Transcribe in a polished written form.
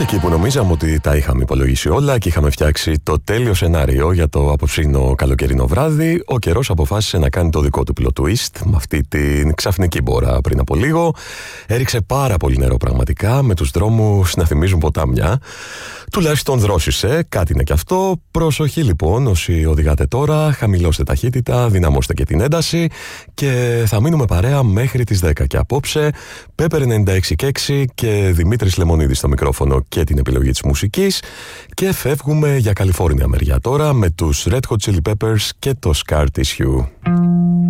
Και εκεί που νομίζαμε ότι τα είχαμε υπολογίσει όλα και είχαμε φτιάξει το τέλειο σενάριο για το απόψινο καλοκαιρινό βράδυ, ο καιρός αποφάσισε να κάνει το δικό του plot twist με αυτή την ξαφνική μπόρα πριν από λίγο. Έριξε πάρα πολύ νερό πραγματικά, με τους δρόμους να θυμίζουν ποτάμια. Τουλάχιστον δρόσισε, κάτι είναι κι αυτό. Προσοχή λοιπόν όσοι οδηγάτε τώρα, χαμηλώστε ταχύτητα, δυναμώστε και την ένταση και θα μείνουμε παρέα μέχρι τις 10. Και απόψε, Pepper 96,6 και Δημήτρης Λεμονίδης στο μικρόφωνο και την επιλογή της μουσικής. Και φεύγουμε για Καλιφόρνια μεριά τώρα με τους Red Hot Chili Peppers και το Scar Tissue.